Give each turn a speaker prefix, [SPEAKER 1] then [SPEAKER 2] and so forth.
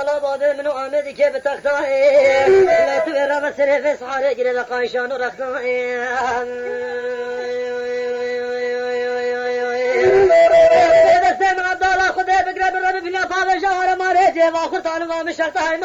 [SPEAKER 1] ولا بعد من عامد كيف تختاي لا تبرا مسرف سعر جري لقايشان ورختاي سمع الدار خذ بقرب الرب بلا طال جوهر ما رجع واخر طالما مش شرطه